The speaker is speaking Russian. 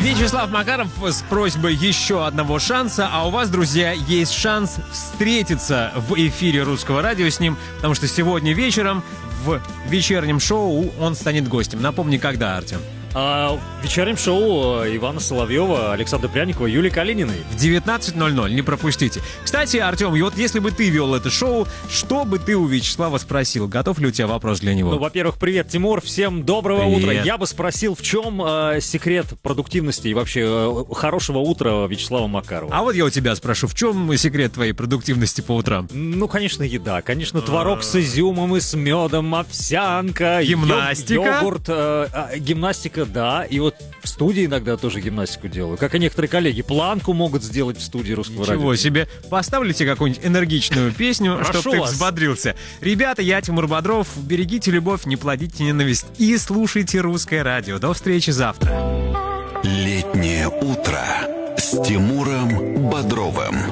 Вячеслав Макаров с просьбой еще одного шанса, а у вас, друзья, есть шанс встретиться в эфире Русского радио с ним, потому что сегодня вечером в вечернем шоу он станет гостем. Напомни, когда, Артем? В вечернем шоу Ивана Соловьева, Александра Пряникова, Юлии Калининой. В 19:00, не пропустите. Кстати, Артем, и вот если бы ты вел это шоу, что бы ты у Вячеслава спросил? Готов ли у тебя вопрос для него? Ну, во-первых, привет, Тимур, всем доброго Привет. утра. Я бы спросил, в чем секрет продуктивности и вообще хорошего утра Вячеслава Макарова? А вот я у тебя спрошу, в чем секрет твоей продуктивности по утрам? Ну, конечно, еда. Конечно, творог с изюмом и с медом, овсянка, Гимнастика? йогурт, гимнастика, да. И вот в студии иногда тоже гимнастику делаю. Как и некоторые коллеги. Планку могут сделать в студии Русского радио. Ничего себе. Поставлю тебе какую-нибудь энергичную песню, Прошу чтобы ты вас. взбодрился. Ребята, я Тимур Бодров. Берегите любовь, не плодите ненависть и слушайте Русское радио. До встречи завтра. Летнее утро с Тимуром Бодровым.